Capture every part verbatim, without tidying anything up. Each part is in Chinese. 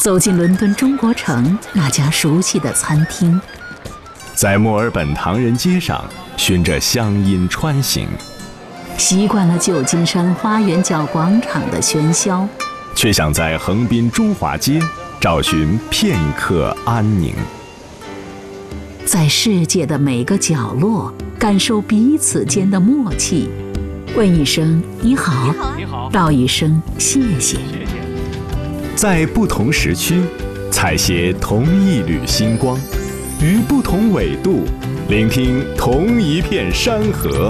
走进伦敦中国城那家熟悉的餐厅， 在墨尔本唐人街上循着乡音穿行， 习惯了旧金山花园角广场的喧嚣， 却想在横滨中华街找寻片刻安宁。 在世界的每个角落感受彼此间的默契，问一声你好， 你好， 道一声谢谢。 在不同时区采撷同一缕星光，于不同纬度聆听同一片山河。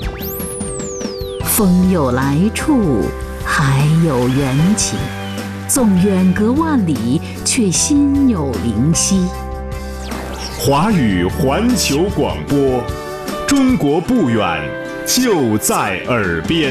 风有来处，海有缘起，纵远隔万里，却心有灵犀。 华语环球广播，中国不远，就在耳边。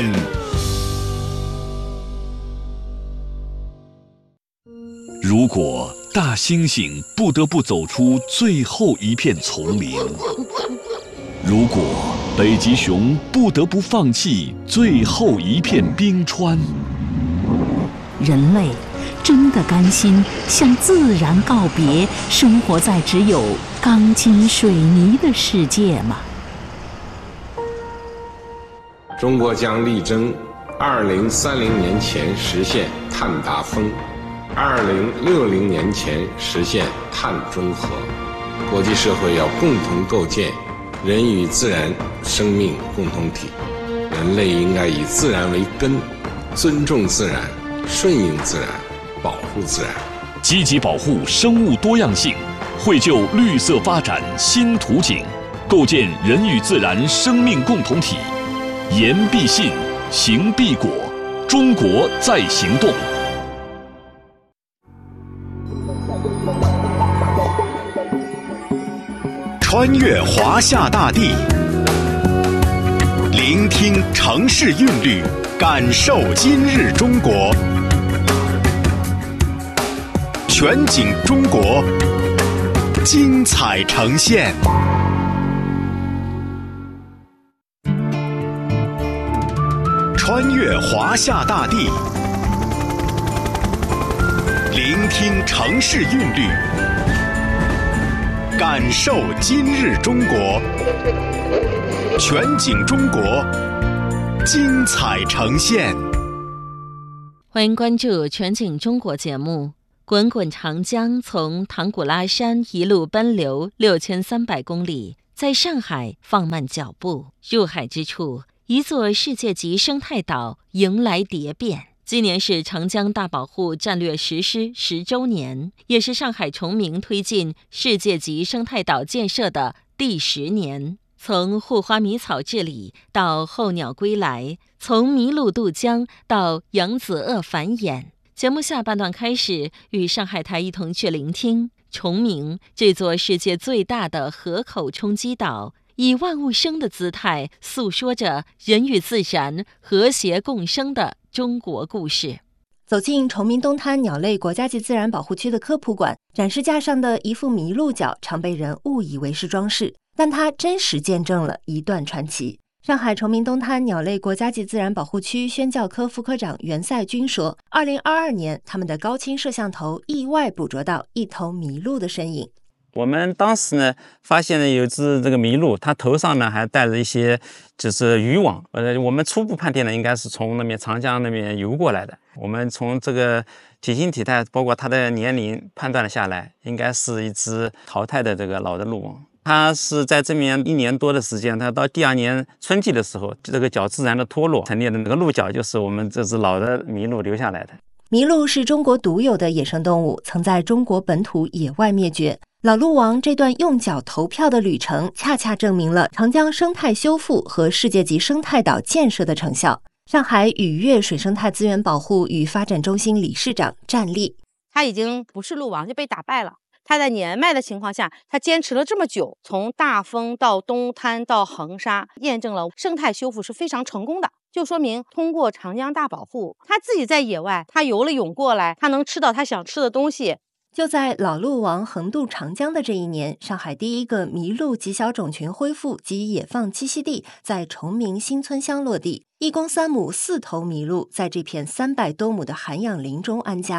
如果大猩猩不得不走出最后一片丛林，如果北极熊不得不放弃最后一片冰川， 人类真的甘心向自然告别，生活在只有钢筋水泥的世界吗？ 中国将力争二零三零年前实现碳达峰，二零六零年前实现碳中和。国际社会要共同构建人与自然生命共同体，人类应该以自然为根，尊重自然，顺应自然，保护自然， 积极保护生物多样性，绘就绿色发展新图景，构建人与自然生命共同体。言必信，行必果，中国在行动。 穿越华夏大地，聆听城市韵律，感受今日中国。全景中国，精彩呈现。穿越华夏大地，聆听城市韵律，感受今日中国。全景中国，精彩呈现。 欢迎关注全景中国节目。滚滚长江从唐古拉山一路奔流六千三百公里，在上海放慢脚步。入海之处，一座世界级生态岛迎来蝶变。今年是长江大保护战略实施十周年，也是上海崇明推进世界级生态岛建设的第十年。从护花迷草治理到候鸟归来，从麋鹿渡江到扬子鳄繁衍。节目下半段开始，与上海台一同去聆听崇明这座世界最大的河口冲积岛，以万物生的姿态诉说着人与自然和谐共生的中国故事。 走进崇明东滩鸟类国家级自然保护区的科普馆，展示架上的一副麋鹿角常被人误以为是装饰，但它真实见证了一段传奇。上海崇明东滩鸟类国家级自然保护区宣教科副科长袁赛军说，二零二二年他们的高清摄像头意外捕捉到一头麋鹿的身影。 我们当时呢，发现了有只这个麋鹿，它头上呢还带着一些就是渔网，呃，我们初步判定呢，应该是从那边长江那边游过来的。我们从这个体型体态，包括它的年龄判断了下来，应该是一只淘汰的这个老的鹿王。它是在这边一年多的时间，它到第二年春季的时候，这个角自然的脱落，成立的那个鹿角就是我们这只老的麋鹿留下来的。 麋鹿是中国独有的野生动物，曾在中国本土野外灭绝。老鹿王这段用脚投票的旅程，恰恰证明了长江生态修复和世界级生态岛建设的成效。上海宇悦水生态资源保护与发展中心理事长战力， 他已经不是鹿王，就被打败了。他在年迈的情况下，他坚持了这么久，从大丰到东滩到横沙，验证了生态修复是非常成功的，就说明通过长江大保护，他自己在野外，他游了泳过来，他能吃到他想吃的东西。 就在老鹿王横渡长江的这一年，上海第一个麋鹿极小种群恢复及野放栖息地在崇明新村乡落地，一公三母四头麋鹿在这片三百多亩的涵养林中安家。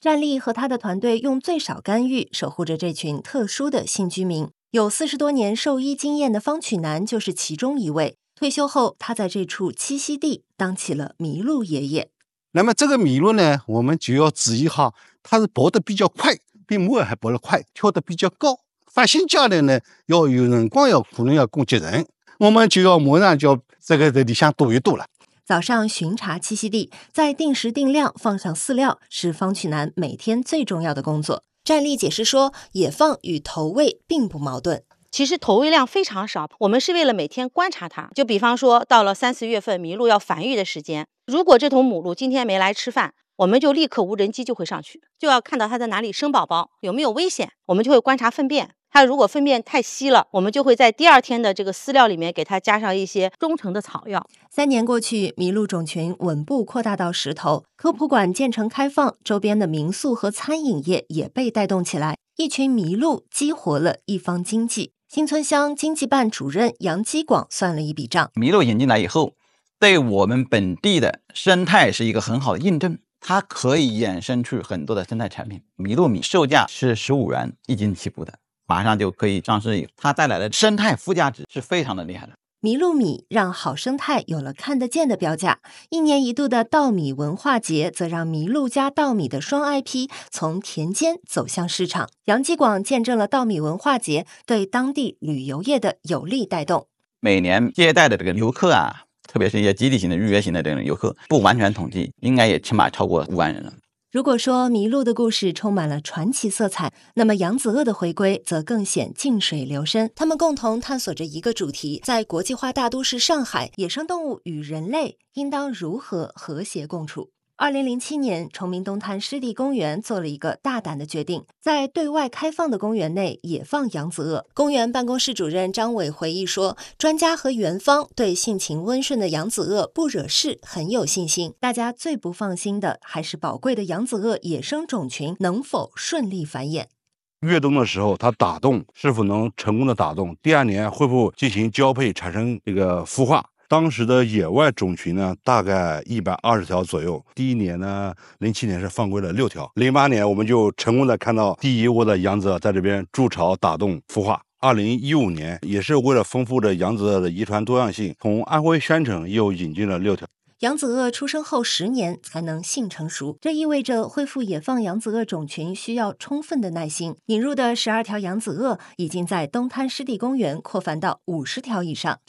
战力和他的团队用最少干预守护着这群特殊的新居民。有四十多年兽医经验的方曲南就是其中一位。退休后，他在这处栖息地当起了麋鹿爷爷。 那么这个麋鹿呢，我们就要注意哈，它是跑得比较快，比母儿还跑得快，跳得比较高。发现家里呢，要有辰光要可能要攻击人，我们就要马上就要这个在里向躲一躲了。 早上巡查栖息地，再定时定量放上饲料，是方曲南每天最重要的工作。战力解释说，野放与投喂并不矛盾。 其实投喂量非常少，我们是为了每天观察它。就比方说，到了三四月份麋鹿要繁育的时间，如果这头母鹿今天没来吃饭，我们就立刻无人机就会上去，就要看到它在哪里生宝宝，有没有危险，我们就会观察粪便。它如果粪便太稀了，我们就会在第二天的这个饲料里面给它加上一些中成的草药。 三年过去，麋鹿种群稳步扩大到石头，科普馆建成开放，周边的民宿和餐饮业也被带动起来，一群麋鹿激活了一方经济。新村乡经济办主任杨基广算了一笔账， 麋鹿引进来以后，对我们本地的生态是一个很好的印证，它可以衍生出很多的生态产品。麋鹿米售价是十五元一斤起步的，马上就可以上市，它带来的生态附加值是非常的厉害的。 麋鹿米让好生态有了看得见的标价，一年一度的稻米文化节则让麋鹿加稻米的双 I P 从田间走向市场。杨基广见证了稻米文化节对当地旅游业的有力带动。 每年接待的这个游客啊，特别是一些集体型的预约型的这种游客，不完全统计，应该也起码超过五万人了。 如果说麋鹿的故事充满了传奇色彩，那么扬子鳄的回归则更显静水流深。他们共同探索着一个主题：在国际化大都市上海，野生动物与人类应当如何和谐共处？二零零七年，崇明东滩湿地公园做了一个大胆的决定，在对外开放的公园内野放扬子鳄。公园办公室主任张伟回忆说，专家和园方对性情温顺的扬子鳄不惹事很有信心。大家最不放心的还是宝贵的扬子鳄野生种群能否顺利繁衍。 越冬的时候，它打洞是否能成功的打洞？第二年会不会进行交配，产生这个孵化？当时的野外种群呢，大概一百二十条左右。第一年呢，零七年是放归了六条。零八年我们就成功的看到第一窝的扬子鳄在这边筑巢打洞孵化。二零一五年也是为了丰富的扬子鳄的遗传多样性，从安徽宣城又引进了六条。 扬子鳄出生后十年才能性成熟，这意味着恢复野放扬子鳄种群需要充分的耐心。引入的十二条扬子鳄已经在东滩湿地公园扩繁到五十条以上。